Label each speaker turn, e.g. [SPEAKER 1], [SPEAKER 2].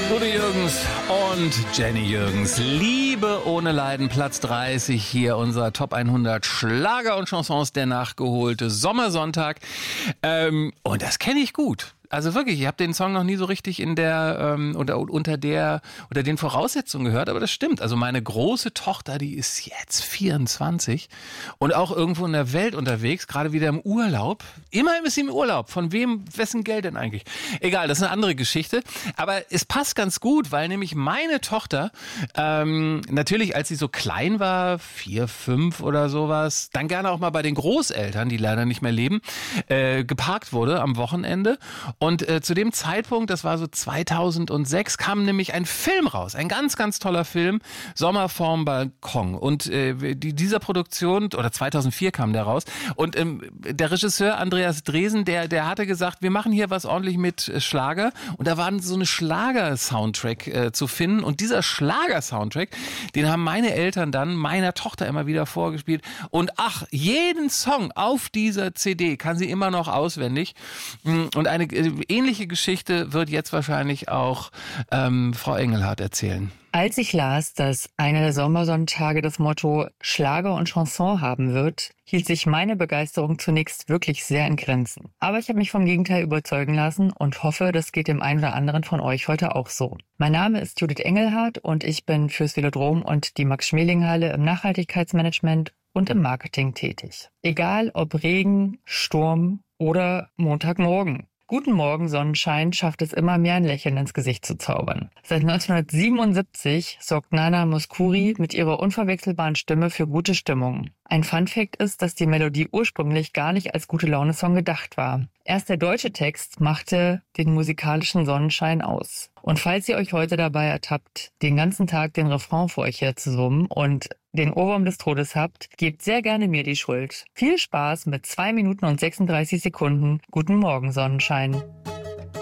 [SPEAKER 1] Udo Jürgens und Jenny Jürgens. Liebe ohne Leiden, Platz 30 hier, unser Top 100 Schlager und Chansons, der nachgeholte Sommersonntag. Und das kenne ich gut. Also wirklich, ich habe den Song noch nie so richtig in der unter den Voraussetzungen gehört, aber das stimmt. Also meine große Tochter, die ist jetzt 24 und auch irgendwo in der Welt unterwegs, gerade wieder im Urlaub. Immerhin ist sie im Urlaub. Von wem, wessen Geld denn eigentlich? Egal, das ist eine andere Geschichte. Aber es passt ganz gut, weil nämlich meine Tochter, natürlich als sie so klein war, 4, 5 oder sowas, dann gerne auch mal bei den Großeltern, die leider nicht mehr leben, geparkt wurde am Wochenende. Und zu dem Zeitpunkt, das war so 2006, kam nämlich ein Film raus. Ein ganz, ganz toller Film, Sommer vorm Balkon. Und dieser Produktion, oder 2004 kam der raus. Und der Regisseur Andreas Dresen, der hatte gesagt, wir machen hier was ordentlich mit Schlager. Und da war so eine Schlager-Soundtrack zu finden. Und dieser Schlager-Soundtrack, den haben meine Eltern dann meiner Tochter immer wieder vorgespielt. Und jeden Song auf dieser CD kann sie immer noch auswendig. Und eine ähnliche Geschichte wird jetzt wahrscheinlich auch Frau Engelhardt erzählen.
[SPEAKER 2] Als ich las, dass einer der Sommersonntage das Motto Schlager und Chanson haben wird, hielt sich meine Begeisterung zunächst wirklich sehr in Grenzen. Aber ich habe mich vom Gegenteil überzeugen lassen und hoffe, das geht dem einen oder anderen von euch heute auch so. Mein Name ist Judith Engelhardt und ich bin fürs Velodrom und die Max-Schmeling-Halle im Nachhaltigkeitsmanagement und im Marketing tätig. Egal ob Regen, Sturm oder Montagmorgen. Guten Morgen, Sonnenschein schafft es immer mehr, ein Lächeln ins Gesicht zu zaubern. Seit 1977 sorgt Nana Mouskouri mit ihrer unverwechselbaren Stimme für gute Stimmung. Ein Funfact ist, dass die Melodie ursprünglich gar nicht als Gute-Laune-Song gedacht war. Erst der deutsche Text machte den musikalischen Sonnenschein aus. Und falls ihr euch heute dabei ertappt, den ganzen Tag den Refrain vor euch her zu summen und den Ohrwurm des Todes habt, gebt sehr gerne mir die Schuld. Viel Spaß mit 2 Minuten und 36 Sekunden. Guten Morgen, Sonnenschein.